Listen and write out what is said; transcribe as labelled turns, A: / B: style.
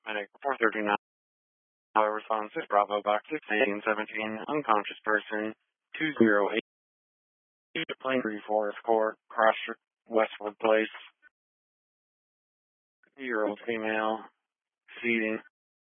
A: Medic 439. Response to Bravo Box 61817. Unconscious person 208. Plane 34 Court. Cross Westwood Place. 2-year-old female. Feeding.